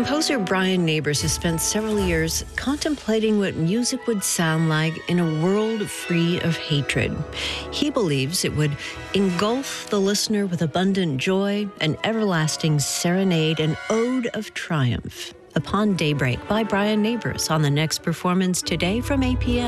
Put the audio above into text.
Composer Brian Neighbors has spent several years contemplating what music would sound like in a world free of hatred. He believes it would engulf the listener with abundant joy, an everlasting serenade, an ode of triumph. Upon Daybreak by Brian Neighbors on the next performance today from APM.